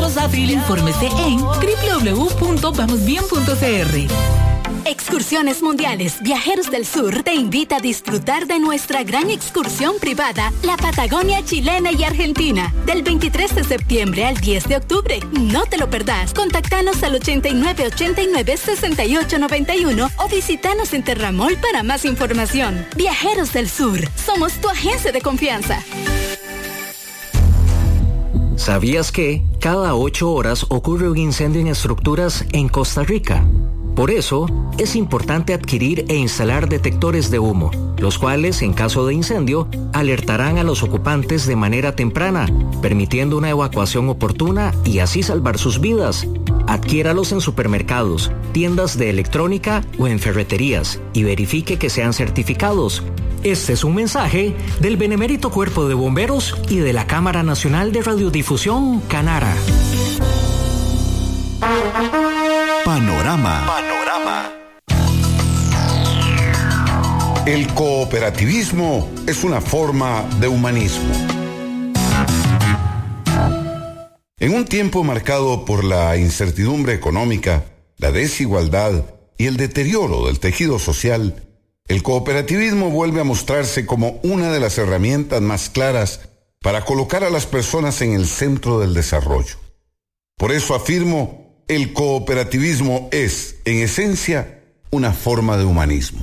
Infórmese en www.vamosbien.cr. Excursiones Mundiales Viajeros del Sur te invita a disfrutar de nuestra gran excursión privada, la Patagonia chilena y argentina, del 23 de septiembre al 10 de octubre. No te lo perdás. Contactanos al 8989-6891 o visitanos en Terramol para más información. Viajeros del Sur, somos tu agencia de confianza. ¿Sabías que cada 8 horas ocurre un incendio en estructuras en Costa Rica? Por eso, es importante adquirir e instalar detectores de humo, los cuales, en caso de incendio, alertarán a los ocupantes de manera temprana, permitiendo una evacuación oportuna y así salvar sus vidas. Adquiéralos en supermercados, tiendas de electrónica o en ferreterías y verifique que sean certificados. Este es un mensaje del Benemérito Cuerpo de Bomberos y de la Cámara Nacional de Radiodifusión, Canara. Panorama. El cooperativismo es una forma de humanismo. En un tiempo marcado por la incertidumbre económica, la desigualdad y el deterioro del tejido social, el cooperativismo vuelve a mostrarse como una de las herramientas más claras para colocar a las personas en el centro del desarrollo. Por eso afirmo, el cooperativismo es, en esencia, una forma de humanismo.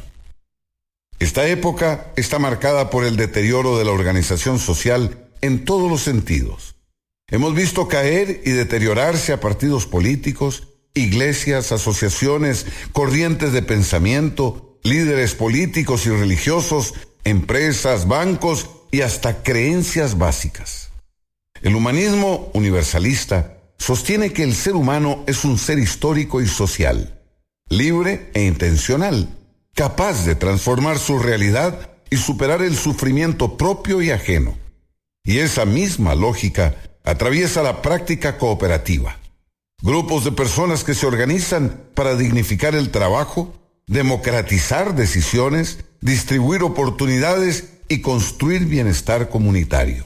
Esta época está marcada por el deterioro de la organización social en todos los sentidos. Hemos visto caer y deteriorarse a partidos políticos, iglesias, asociaciones, corrientes de pensamiento, líderes políticos y religiosos, empresas, bancos y hasta creencias básicas. El humanismo universalista sostiene que el ser humano es un ser histórico y social, libre e intencional, capaz de transformar su realidad y superar el sufrimiento propio y ajeno. Y esa misma lógica atraviesa la práctica cooperativa. Grupos de personas que se organizan para dignificar el trabajo, democratizar decisiones, distribuir oportunidades y construir bienestar comunitario.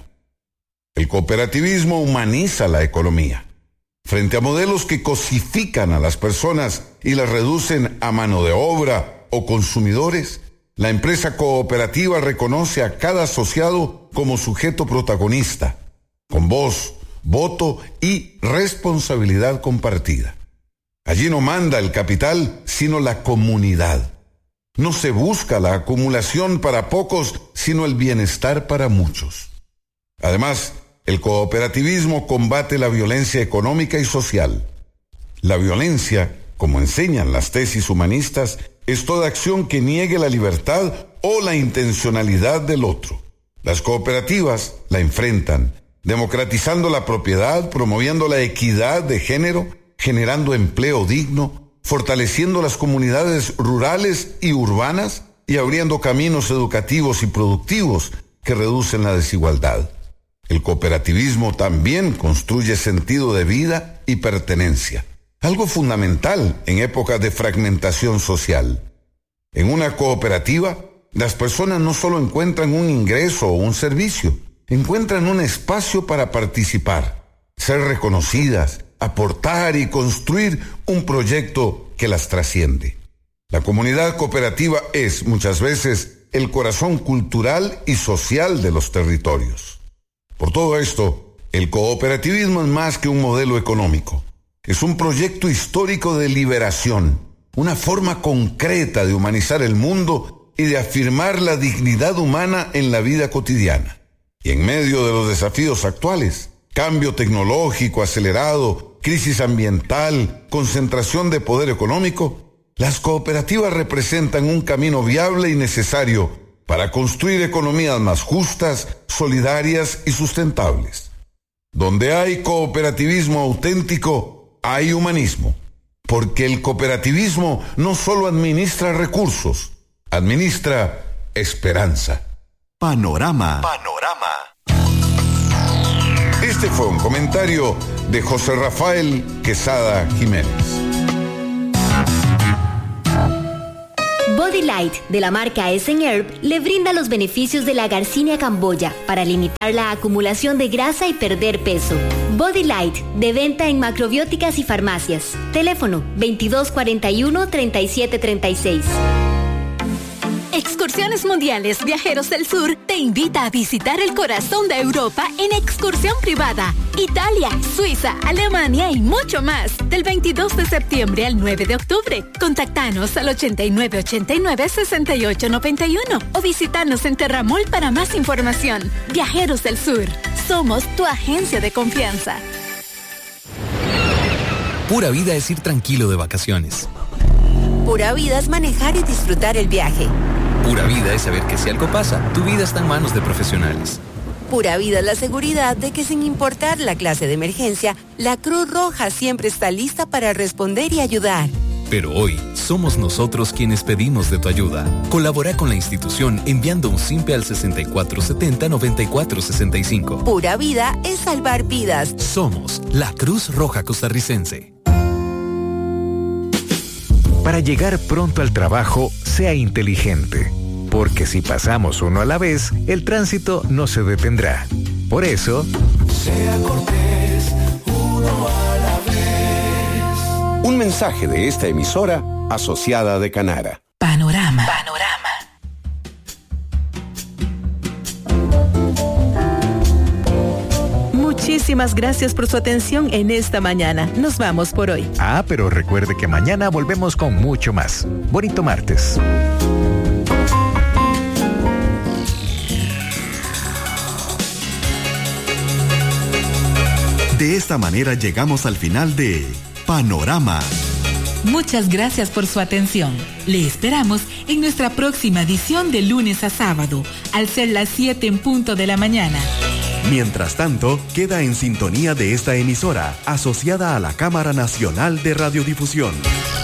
El cooperativismo humaniza la economía. Frente a modelos que cosifican a las personas y las reducen a mano de obra o consumidores, la empresa cooperativa reconoce a cada asociado como sujeto protagonista, con voz, voto y responsabilidad compartida. Allí no manda el capital, sino la comunidad. No se busca la acumulación para pocos, sino el bienestar para muchos. Además, el cooperativismo combate la violencia económica y social. La violencia, como enseñan las tesis humanistas, es toda acción que niegue la libertad o la intencionalidad del otro. Las cooperativas la enfrentan, democratizando la propiedad, promoviendo la equidad de género, generando empleo digno, fortaleciendo las comunidades rurales y urbanas y abriendo caminos educativos y productivos que reducen la desigualdad. El cooperativismo también construye sentido de vida y pertenencia, algo fundamental en épocas de fragmentación social. En una cooperativa, las personas no solo encuentran un ingreso o un servicio, encuentran un espacio para participar, ser reconocidas, aportar y construir un proyecto que las trasciende. La comunidad cooperativa es, muchas veces, el corazón cultural y social de los territorios. Por todo esto, el cooperativismo es más que un modelo económico. Es un proyecto histórico de liberación, una forma concreta de humanizar el mundo y de afirmar la dignidad humana en la vida cotidiana. Y en medio de los desafíos actuales, cambio tecnológico acelerado, crisis ambiental, concentración de poder económico, las cooperativas representan un camino viable y necesario para construir economías más justas, solidarias y sustentables. Donde hay cooperativismo auténtico, hay humanismo, porque el cooperativismo no solo administra recursos, administra esperanza. Panorama. Este fue un comentario de José Rafael Quesada Jiménez. Body Body Light, de la marca Essenherb, le brinda los beneficios de la Garcinia camboya para limitar la acumulación de grasa y perder peso. Body Light, de venta en macrobióticas y farmacias. Teléfono 2241-3736. Excursiones Mundiales Viajeros del Sur te invita a visitar el corazón de Europa en excursión privada. Italia, Suiza, Alemania y mucho más. Del 22 de septiembre al 9 de octubre. Contactanos al 8989-6891 o visitanos en Terramol para más información. Viajeros del Sur. Somos tu agencia de confianza. Pura vida es ir tranquilo de vacaciones. Pura vida es manejar y disfrutar el viaje. Pura vida es saber que si algo pasa, tu vida está en manos de profesionales. Pura vida es la seguridad de que sin importar la clase de emergencia, la Cruz Roja siempre está lista para responder y ayudar. Pero hoy, somos nosotros quienes pedimos de tu ayuda. Colabora con la institución enviando un simpe al 6470-9465. Pura vida es salvar vidas. Somos la Cruz Roja Costarricense. Para llegar pronto al trabajo, sea inteligente, porque si pasamos uno a la vez, el tránsito no se detendrá. Por eso, sea cortés, uno a la vez. Un mensaje de esta emisora asociada de Canara. Panorama. Muchísimas gracias por su atención en esta mañana. Nos vamos por hoy. Pero recuerde que mañana volvemos con mucho más. Bonito martes. De esta manera llegamos al final de Panorama. Muchas gracias por su atención. Le esperamos en nuestra próxima edición de lunes a sábado, al ser las 7 en punto de la mañana. Mientras tanto, queda en sintonía de esta emisora, asociada a la Cámara Nacional de Radiodifusión.